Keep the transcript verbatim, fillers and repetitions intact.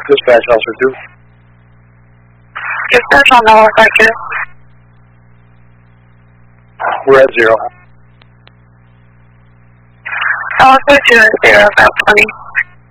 Dispatch, Officer two. Dispatch on Noah five two. We're at zero. Alpha two is zero five twenty.